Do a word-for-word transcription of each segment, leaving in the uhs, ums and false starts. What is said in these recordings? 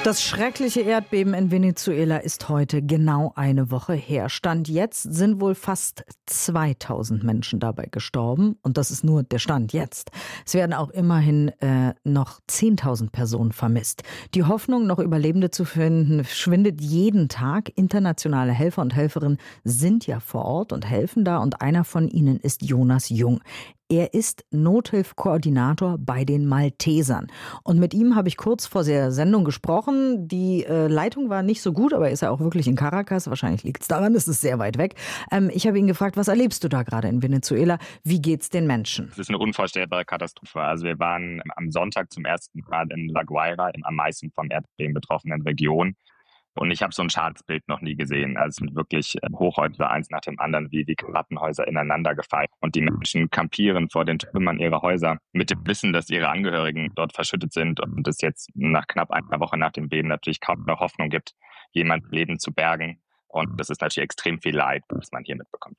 Das schreckliche Erdbeben in Venezuela ist heute genau eine Woche her. Stand jetzt sind wohl fast zweitausend Menschen dabei gestorben. Und das ist nur der Stand jetzt. Es werden auch immerhin äh, noch zehntausend Personen vermisst. Die Hoffnung, noch Überlebende zu finden, schwindet jeden Tag. Internationale Helfer und Helferinnen sind ja vor Ort und helfen da. Und einer von ihnen ist Jonas Jung. Er ist Nothilfkoordinator bei den Maltesern. Und mit ihm habe ich kurz vor der Sendung gesprochen. Die äh, Leitung war nicht so gut, aber er ist ja auch wirklich in Caracas. Wahrscheinlich liegt es daran, es ist sehr weit weg. Ähm, ich habe ihn gefragt, was erlebst du da gerade in Venezuela? Wie geht's den Menschen? Es ist eine unvorstellbare Katastrophe. Also wir waren am Sonntag zum ersten Mal in La Guaira, im am meisten vom Erdbeben betroffenen Region. Und ich habe so ein Schadensbild noch nie gesehen. Also es sind wirklich Hochhäuser, eins nach dem anderen, wie die Kartenhäuser ineinander gefallen. Und die Menschen kampieren vor den Trümmern ihrer Häuser mit dem Wissen, dass ihre Angehörigen dort verschüttet sind und es jetzt nach knapp einer Woche nach dem Beben natürlich kaum noch Hoffnung gibt, jemand Leben zu bergen. Und das ist natürlich extrem viel Leid, was man hier mitbekommt.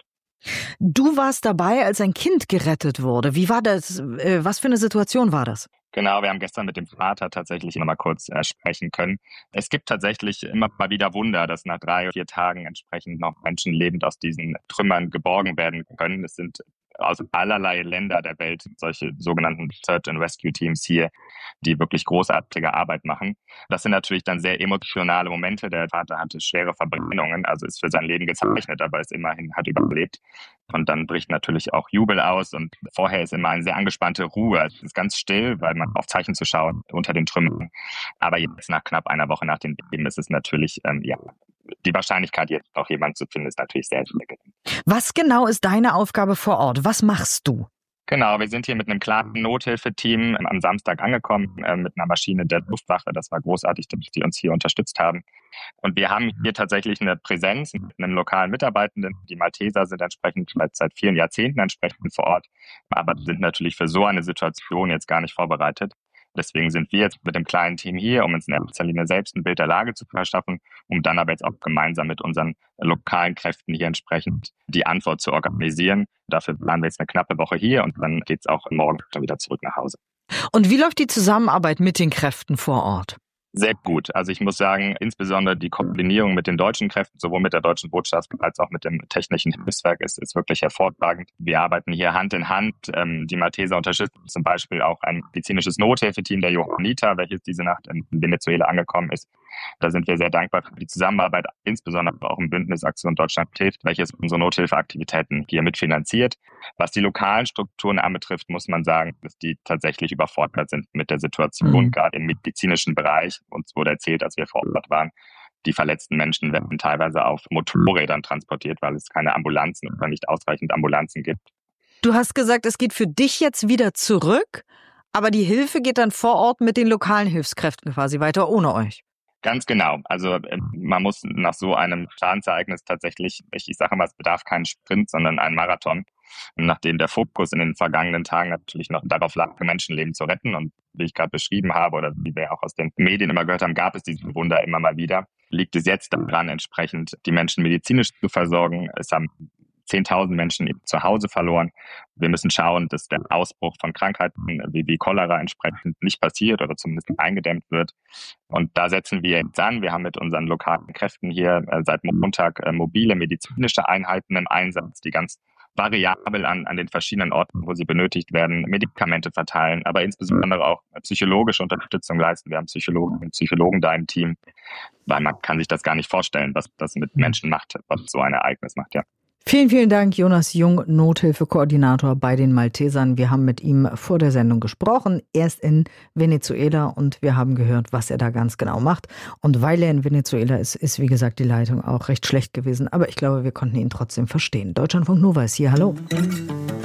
Du warst dabei, als ein Kind gerettet wurde. Wie war das? Was für eine Situation war das? Genau, wir haben gestern mit dem Vater tatsächlich noch mal kurz äh, sprechen können. Es gibt tatsächlich immer mal wieder Wunder, dass nach drei oder vier Tagen entsprechend noch Menschen lebend aus diesen Trümmern geborgen werden können. Es sind aus allerlei Länder der Welt solche sogenannten Search and Rescue Teams hier, die wirklich großartige Arbeit machen. Das sind natürlich dann sehr emotionale Momente. Der Vater hatte schwere Verbrennungen, also ist für sein Leben gezeichnet, aber ist immerhin, hat überlebt. Und dann bricht natürlich auch Jubel aus und vorher ist immer eine sehr angespannte Ruhe. Es ist ganz still, weil man auf Zeichen zu schauen unter den Trümmern. Aber jetzt nach knapp einer Woche nach dem Beben ist es natürlich, ähm, ja, die Wahrscheinlichkeit, jetzt noch jemanden zu finden, ist natürlich sehr, sehr gering. Was genau ist deine Aufgabe vor Ort? Was machst du? Genau, wir sind hier mit einem kleinen Nothilfeteam am Samstag angekommen, äh, mit einer Maschine der Luftwaffe. Das war großartig, dass die uns hier unterstützt haben. Und wir haben hier tatsächlich eine Präsenz mit einem lokalen Mitarbeitenden. Die Malteser sind entsprechend seit, seit vielen Jahrzehnten entsprechend vor Ort, aber sind natürlich für so eine Situation jetzt gar nicht vorbereitet. Deswegen sind wir jetzt mit dem kleinen Team hier, um uns in erster Linie selbst ein Bild der Lage zu verschaffen, um dann aber jetzt auch gemeinsam mit unseren lokalen Kräften hier entsprechend die Antwort zu organisieren. Dafür planen wir jetzt eine knappe Woche hier und dann geht es auch morgen schon wieder zurück nach Hause. Und wie läuft die Zusammenarbeit mit den Kräften vor Ort? Sehr gut. Also ich muss sagen, insbesondere die Koordinierung mit den deutschen Kräften, sowohl mit der deutschen Botschaft als auch mit dem technischen Hilfswerk ist, ist wirklich hervorragend. Wir arbeiten hier Hand in Hand. Ähm, die Malteser unterstützen zum Beispiel auch ein medizinisches Nothilfeteam der Johanniter, welches diese Nacht in Venezuela angekommen ist. Da sind wir sehr dankbar für die Zusammenarbeit, insbesondere auch im Bündnis Aktion Deutschland hilft, welches unsere Nothilfeaktivitäten hier mitfinanziert. Was die lokalen Strukturen anbetrifft, muss man sagen, dass die tatsächlich überfordert sind mit der Situation, mhm. gerade im medizinischen Bereich. Uns wurde erzählt, als wir vor Ort waren, die verletzten Menschen werden teilweise auf Motorrädern transportiert, weil es keine Ambulanzen oder nicht ausreichend Ambulanzen gibt. Du hast gesagt, es geht für dich jetzt wieder zurück, aber die Hilfe geht dann vor Ort mit den lokalen Hilfskräften quasi weiter ohne euch. Ganz genau. Also man muss nach so einem Schadensereignis tatsächlich, ich, ich sage mal, es bedarf keinen Sprint, sondern einen Marathon. Nachdem der Fokus in den vergangenen Tagen natürlich noch darauf lag, Menschenleben zu retten und wie ich gerade beschrieben habe oder wie wir auch aus den Medien immer gehört haben, gab es diese Wunder immer mal wieder, liegt es jetzt daran, entsprechend die Menschen medizinisch zu versorgen. Es haben zehntausend Menschen eben zu Hause verloren. Wir müssen schauen, dass der Ausbruch von Krankheiten wie, wie Cholera entsprechend nicht passiert oder zumindest eingedämmt wird. Und da setzen wir jetzt an. Wir haben mit unseren lokalen Kräften hier äh, seit Montag äh, mobile medizinische Einheiten im Einsatz, die ganz variabel an, an den verschiedenen Orten, wo sie benötigt werden, Medikamente verteilen, aber insbesondere auch psychologische Unterstützung leisten. Wir haben Psychologen und Psychologen da im Team, weil man kann sich das gar nicht vorstellen, was das mit Menschen macht, was so ein Ereignis macht, ja. Vielen, vielen Dank, Jonas Jung, Nothilfekoordinator bei den Maltesern. Wir haben mit ihm vor der Sendung gesprochen. Er ist in Venezuela und wir haben gehört, was er da ganz genau macht. Und weil er in Venezuela ist, ist wie gesagt die Leitung auch recht schlecht gewesen. Aber ich glaube, wir konnten ihn trotzdem verstehen. Deutschlandfunk Nova ist hier. Hallo.